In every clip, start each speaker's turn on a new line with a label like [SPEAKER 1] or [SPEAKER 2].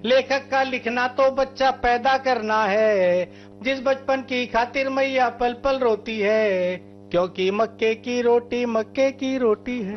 [SPEAKER 1] लेखक का लिखना तो बच्चा पैदा करना है, जिस बचपन की खातिर मैया पल पल रोती है, क्योंकि मक्के की रोटी है।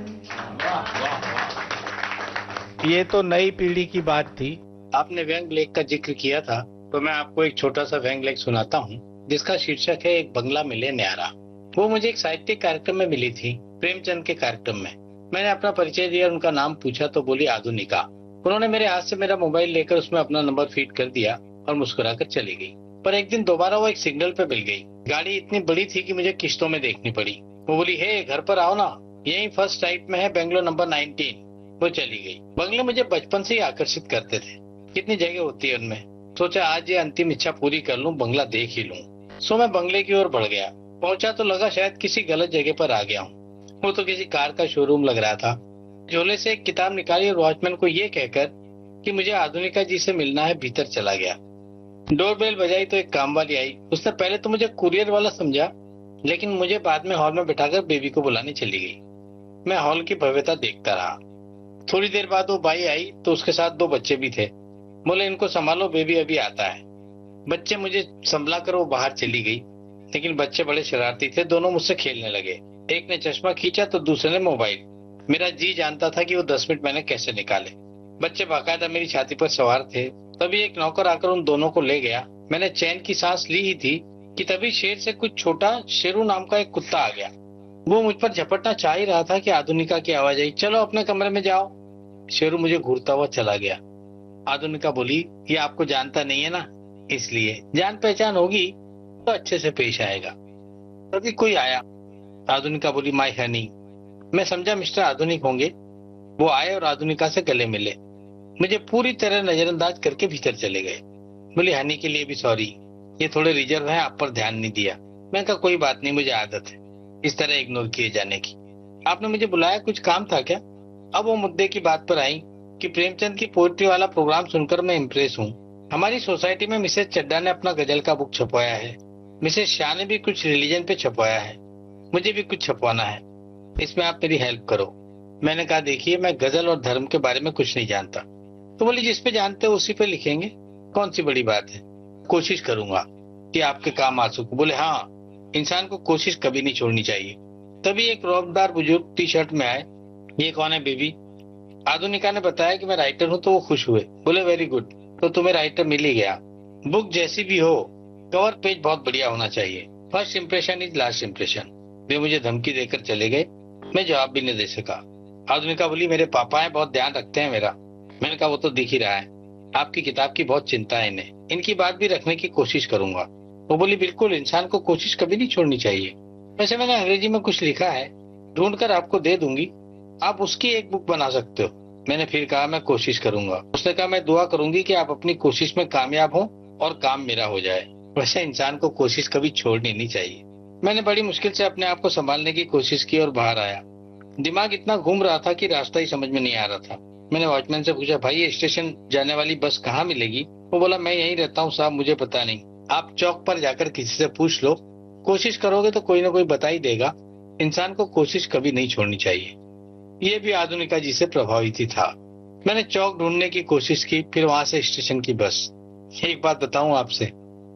[SPEAKER 1] ये तो नई पीढ़ी की बात थी। आपने व्यंग लेख का जिक्र किया था, तो मैं आपको एक छोटा सा व्यंग लेख सुनाता हूँ, जिसका शीर्षक है एक बंगला मिले न्यारा। वो मुझे एक साहित्यिक कार्यक्रम में मिली थी, प्रेमचंद के कार्यक्रम में। मैंने अपना परिचय दिया, उनका नाम पूछा तो बोली आधुनिका। उन्होंने मेरे हाथ से मेरा मोबाइल लेकर उसमें अपना नंबर फीड कर दिया और मुस्कुराकर चली गई। पर एक दिन दोबारा वो एक सिग्नल पे मिल गई। गाड़ी इतनी बड़ी थी कि मुझे किश्तों में देखनी पड़ी। वो बोली, हे घर पर आओ ना, यही फर्स्ट राइट में है, बेंगलोर नंबर 19। वो चली गई। बंगले मुझे बचपन से ही आकर्षित करते थे। कितनी जगह होती है उनमें। सोचा आज ये अंतिम इच्छा पूरी कर लूं, बंगला देख ही लूं। सो मैं बंगले की ओर बढ़ गया। पहुंचा तो लगा शायद किसी गलत जगह पर आ गया हूँ। वो तो किसी कार का शोरूम लग रहा था। झोले से एक किताब निकाली और वॉचमैन को ये कहकर कि मुझे आधुनिका जी से मिलना है, भीतर चला गया। डोरबेल बजाई तो एक काम वाली आई। उसने पहले तो मुझे कुरियर वाला समझा, लेकिन मुझे बाद में हॉल में बिठाकर बेबी को बुलाने चली गई। मैं हॉल की भव्यता देखता रहा। थोड़ी देर बाद वो बाई आई तो उसके साथ 2 बच्चे भी थे। बोले, इनको संभालो, बेबी अभी आता है। बच्चे मुझे संभला कर वो बाहर चली गई, लेकिन बच्चे बड़े शरारती थे। दोनों मुझसे खेलने लगे। एक ने चश्मा खींचा तो दूसरे ने मोबाइल। मेरा जी जानता था कि वो 10 मिनट मैंने कैसे निकाले। बच्चे बाकायदा मेरी छाती पर सवार थे। तभी एक नौकर आकर उन दोनों को ले गया। मैंने चैन की सांस ली ही थी कि तभी शेर से कुछ छोटा शेरू नाम का एक कुत्ता आ गया। वो मुझ पर झपटना चाह ही रहा था कि आधुनिका की आवाज आई, चलो अपने कमरे में जाओ। शेरू मुझे घूरता हुआ चला गया। आधुनिका बोली, ये आपको जानता नहीं है ना, इसलिए जान पहचान होगी तो अच्छे से पेश आएगा। तभी कोई आया। आधुनिका बोली, माय हनी। मैं समझा मिस्टर आधुनिक होंगे। वो आए और आधुनिका से गले मिले। मुझे पूरी तरह नजरअंदाज करके भीतर चले गए। बोली, हनी के लिए भी सॉरी, ये थोड़े रिजर्व है, आप पर ध्यान नहीं दिया। मैं कहा, कोई बात नहीं, मुझे आदत है इस तरह इग्नोर किए जाने की। आपने मुझे बुलाया, कुछ काम था क्या? अब वो मुद्दे की बात पर आई कि प्रेमचंद की पोएट्री वाला प्रोग्राम सुनकर मैं इम्प्रेस हूँ। हमारी सोसाइटी में मिसेस चड्डा ने अपना गजल का बुक छपवाया है। मिसेस शाह ने भी कुछ रिलीजन पे छपवाया है। मुझे भी कुछ छपवाना है, इसमें आप मेरी हेल्प करो। मैंने कहा, देखिए मैं गजल और धर्म के बारे में कुछ नहीं जानता। तो बोली, जिस पे जानते हो उसी पे लिखेंगे, कौन सी बड़ी बात है। कोशिश करूंगा कि आपके काम आ सकूं। बोले, हाँ, इंसान को कोशिश कभी नहीं छोड़नी चाहिए। तभी एक रौबदार बुजुर्ग टी शर्ट में आए। ये कौन है बेबी? आधुनिका ने बताया कि मैं राइटर हूँ तो वो खुश हुए। बोले, वेरी गुड, तो तुम्हें राइटर मिल ही गया। बुक जैसी भी हो, कवर पेज बहुत बढ़िया होना चाहिए। First impression is last impression. वे मुझे धमकी देकर चले गए। मैं जवाब भी नहीं दे सका। आधुनिका बोली, मेरे पापा है, बहुत ध्यान रखते हैं मेरा। मैंने कहा, वो तो दिख ही रहा है, आपकी किताब की बहुत चिंता है इन्हें। इनकी बात भी रखने की कोशिश करूंगा। वो बोली, बिल्कुल, इंसान को कोशिश कभी नहीं छोड़नी चाहिए। वैसे मैंने अंग्रेजी में कुछ लिखा है, ढूंढ कर आपको दे दूंगी, आप उसकी एक बुक बना सकते हो। मैंने फिर कहा, मैं कोशिश करूंगा। उसने कहा, मैं दुआ करूंगी कि आप अपनी कोशिश में कामयाब हो और काम मेरा हो जाए। वैसे इंसान को कोशिश कभी छोड़नी नहीं चाहिए। मैंने बड़ी मुश्किल से अपने आप को संभालने की कोशिश की और बाहर आया। दिमाग इतना घूम रहा था कि रास्ता ही समझ में नहीं आ रहा था। मैंने वॉचमैन से पूछा, भाई ये स्टेशन जाने वाली बस कहाँ मिलेगी? वो बोला, मैं यहीं रहता हूँ साहब, मुझे पता नहीं, आप चौक पर जाकर किसी से पूछ लो। कोशिश करोगे तो कोई ना कोई बता ही देगा। इंसान को कोशिश कभी नहीं छोड़नी चाहिए। ये भी आधुनिका जी से प्रभावित ही था। मैंने चौक ढूंढने की कोशिश की, फिर वहां से स्टेशन की बस। एक बात बताऊं आपसे,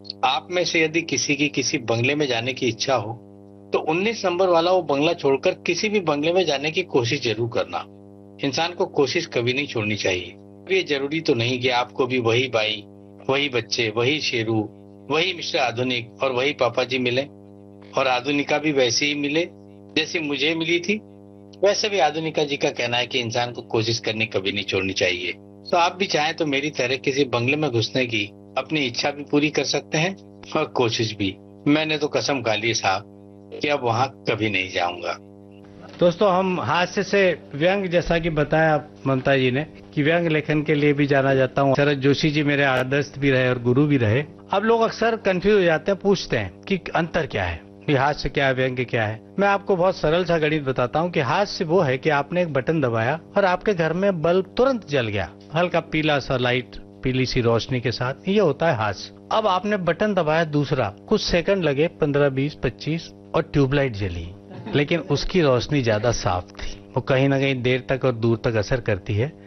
[SPEAKER 1] आप में से यदि किसी की किसी बंगले में जाने की इच्छा हो तो 19 नंबर वाला वो बंगला छोड़कर किसी भी बंगले में जाने की कोशिश जरूर करना। इंसान को कोशिश कभी नहीं छोड़नी चाहिए। ये जरूरी तो नहीं कि आपको भी वही बाई, वही बच्चे, वही शेरू, वही मिस्टर आधुनिक और वही पापा जी मिले, और आधुनिका भी वैसे ही मिले जैसी मुझे मिली थी। वैसे भी आधुनिका जी का कहना है कि इंसान को कोशिश करनी कभी नहीं छोड़नी चाहिए। तो आप भी चाहें तो मेरी तरह किसी बंगले में घुसने की अपनी इच्छा भी पूरी कर सकते हैं और कोशिश भी। मैंने तो कसम खा ली साहब कि अब वहां कभी नहीं जाऊंगा। दोस्तों, हम हास्य से व्यंग, जैसा कि बताया ममता जी ने, कि व्यंग लेखन के लिए भी जाना जाता हूँ। शरद जोशी जी मेरे आदर्श भी रहे और गुरु भी रहे। अब लोग अक्सर कंफ्यूज हो जाते हैं, पूछते हैं कि अंतर क्या है, ये हास्य क्या है, व्यंग क्या है। मैं आपको बहुत सरल सा गणित बताता हूँ कि हास्य वो है कि आपने एक बटन दबाया और आपके घर में बल्ब तुरंत जल गया, हल्का पीला सा लाइट, पीली सी रोशनी के साथ, ये होता है हास्य। अब आपने बटन दबाया दूसरा, कुछ सेकंड लगे, 15, 20, 25, और ट्यूबलाइट जली, लेकिन उसकी रोशनी ज्यादा साफ थी। वो कहीं ना कहीं देर तक और दूर तक असर करती है।